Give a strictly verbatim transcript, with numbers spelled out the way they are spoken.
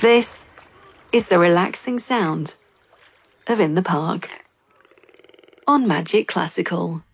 This is the relaxing sound of In the Park on Magic Classical.